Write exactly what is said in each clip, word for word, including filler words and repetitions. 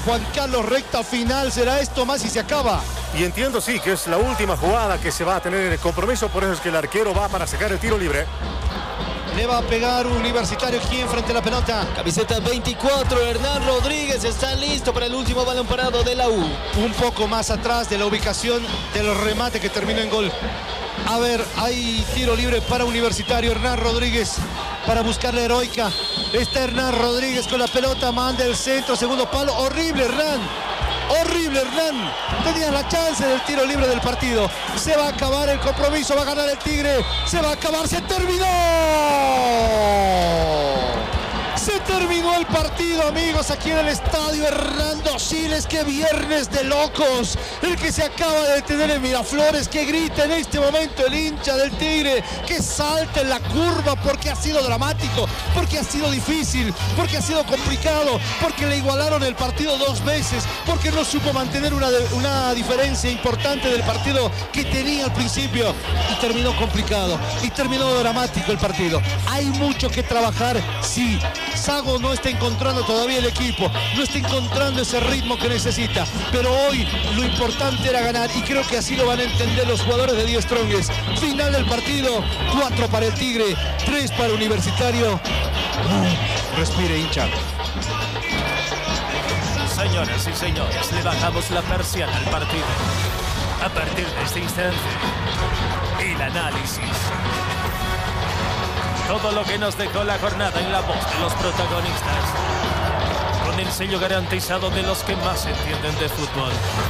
Juan Carlos, recta final, ¿será esto más y se acaba? Y entiendo, sí, que es la última jugada que se va a tener en el compromiso, por eso es que el arquero va para sacar el tiro libre. Le va a pegar Universitario, ¿quién frente a la pelota? Camiseta veinticuatro, Hernán Rodríguez está listo para el último balón parado de la U. Un poco más atrás de la ubicación del remate que terminó en gol. A ver, hay tiro libre para Universitario. Hernán Rodríguez para buscar la heroica. Está Hernán Rodríguez con la pelota, manda el centro, segundo palo. Horrible, Hernán. Horrible, Hernán. Tenía la chance del tiro libre del partido. Se va a acabar el compromiso, va a ganar el Tigre. Se va a acabar, se terminó. Se terminó el partido, amigos, aquí en el estadio Hernando Siles. ¡Qué viernes de locos! El que se acaba de detener en Miraflores, que grita en este momento el hincha del Tigre, que salta en la curva porque ha sido dramático, porque ha sido difícil, porque ha sido complicado, porque le igualaron el partido dos veces, porque no supo mantener una, una diferencia importante del partido que tenía al principio, y terminó complicado, y terminó dramático el partido. Hay mucho que trabajar, sí. Sago no está encontrando todavía el equipo, no está encontrando ese ritmo que necesita, pero hoy lo importante era ganar y creo que así lo van a entender los jugadores de Die Strongest. Final del partido, cuatro para el Tigre, tres para Universitario. Uh, respire, hincha. Señoras y señores, le bajamos la persiana al partido. A partir de este instante, el análisis. Todo lo que nos dejó la jornada en la voz de los protagonistas. Con el sello garantizado de los que más entienden de fútbol.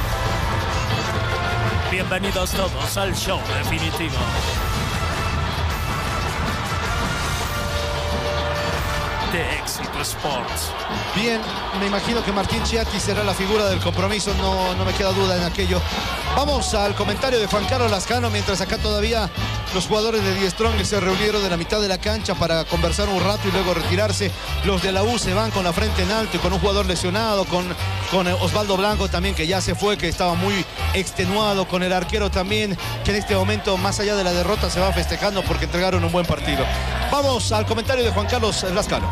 Bienvenidos todos al show definitivo. De Éxito Sports. Bien, me imagino que Martín Chiatti será la figura del compromiso, no, no me queda duda en aquello. Vamos al comentario de Juan Carlos Lascano, mientras acá todavía los jugadores de Die Strongest se reunieron de la mitad de la cancha para conversar un rato y luego retirarse. Los de la U se van con la frente en alto y con un jugador lesionado, con, con Osvaldo Blanco también, que ya se fue, que estaba muy extenuado, con el arquero también, que en este momento, más allá de la derrota, se va festejando porque entregaron un buen partido. Vamos al comentario de Juan Carlos Lascano.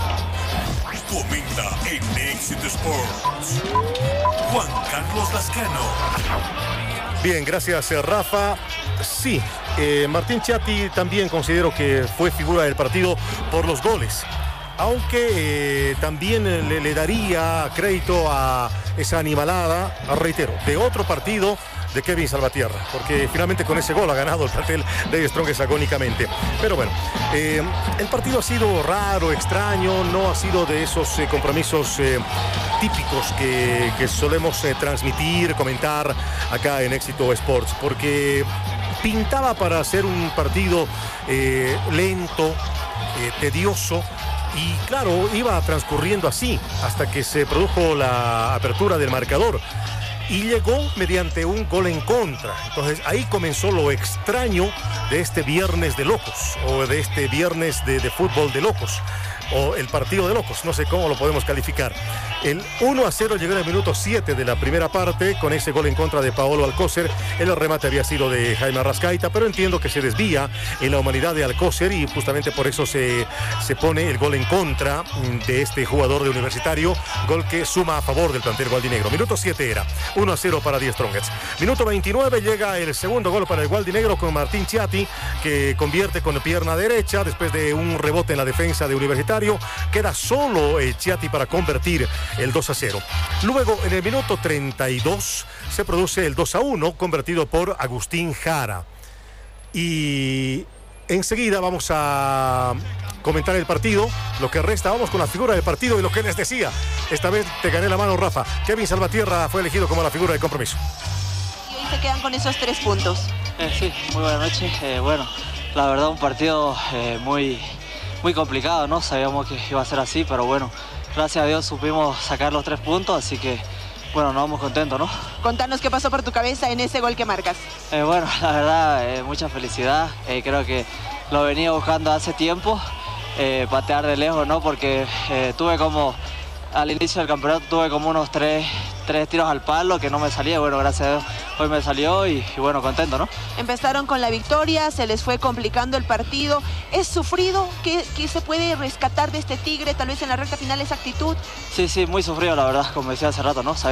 Comenta en Éxito Sports, Juan Carlos Lascano. Bien, gracias, Rafa. Sí, eh, Martín Chiatti también considero que fue figura del partido por los goles. Aunque eh, también le, le daría crédito a esa animalada, reitero, de otro partido de Kevin Salvatierra, porque finalmente con ese gol ha ganado el plantel de Strongest agónicamente. Pero bueno, eh, el partido ha sido raro, extraño, no ha sido de esos eh, compromisos eh, típicos que, que solemos eh, transmitir, comentar acá en Éxito Sports, porque pintaba para ser un partido eh, lento, eh, tedioso. Y claro, iba transcurriendo así hasta que se produjo la apertura del marcador. Y llegó mediante un gol en contra. Entonces ahí comenzó lo extraño de este viernes de locos, o de este viernes de, de fútbol de locos, o el partido de locos, no sé cómo lo podemos calificar. El uno a cero llegó en el minuto siete de la primera parte con ese gol en contra de Paolo Alcócer. El remate había sido de Jaime Arrascaita, pero entiendo que se desvía en la humanidad de Alcócer y justamente por eso se, se pone el gol en contra de este jugador de Universitario, gol que suma a favor del plantel gualdinegro. Minuto siete era, uno a cero para Die Strongest. Minuto veintinueve llega el segundo gol para el gualdinegro con Martín Chiatti, que convierte con pierna derecha después de un rebote en la defensa de Universitario. Queda solo eh, Chiatti para convertir el dos a cero. Luego, en el minuto treinta y dos, se produce el dos a uno, convertido por Agustín Jara. Y enseguida vamos a comentar el partido, lo que resta. Vamos con la figura del partido y lo que les decía. Esta vez te gané la mano, Rafa. Kevin Salvatierra fue elegido como la figura del compromiso. Y hoy se quedan con esos tres puntos. Eh, sí, muy buenas noches. Eh, bueno, la verdad un partido eh, muy, muy complicado, ¿no? Sabíamos que iba a ser así, pero bueno, gracias a Dios supimos sacar los tres puntos, así que bueno, nos vamos contentos, ¿no? Contanos qué pasó por tu cabeza en ese gol que marcas. Eh, bueno, la verdad, eh, mucha felicidad. Eh, creo que lo venía buscando hace tiempo, eh, patear de lejos, ¿no? Porque eh, tuve como, al inicio del campeonato, tuve como unos tres, tres tiros al palo que no me salía. Bueno, gracias a Dios, hoy me salió y, y bueno, contento, ¿no? Empezaron con la victoria, se les fue complicando el partido. ¿Es sufrido? ¿Qué, qué se puede rescatar de este Tigre, tal vez en la recta final, esa actitud? Sí, sí, muy sufrido, la verdad, como decía hace rato, ¿no?